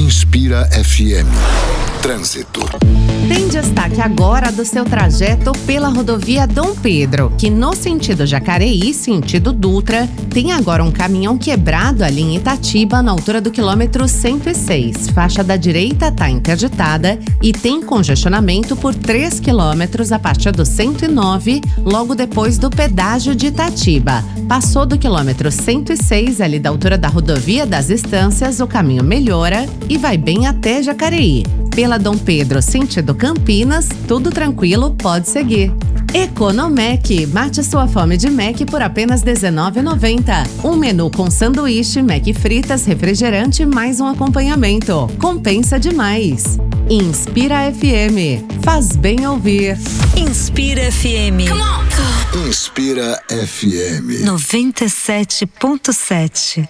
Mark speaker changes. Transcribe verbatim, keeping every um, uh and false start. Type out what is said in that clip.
Speaker 1: Inspira F M. Trânsito.
Speaker 2: Tem destaque agora do seu trajeto pela rodovia Dom Pedro, que no sentido Jacareí, sentido Dutra, tem agora um caminhão quebrado ali em Itatiba, na altura do quilômetro cento e seis. Faixa da direita está interditada e tem congestionamento por três quilômetros a partir do cento e nove, logo depois do pedágio de Itatiba. Passou do quilômetro cento e seis, ali da altura da rodovia das Estâncias, o caminho melhora e vai bem até Jacareí. Pela Dom Pedro, sentido Campinas, tudo tranquilo, pode seguir. Economec, mate sua fome de Mac por apenas dezenove reais e noventa centavos. Um menu com sanduíche, Mac fritas, refrigerante mais um acompanhamento. Compensa demais. Inspira F M. Faz bem ouvir.
Speaker 3: Inspira F M. Come on.
Speaker 1: Inspira F M.
Speaker 3: noventa e sete ponto sete.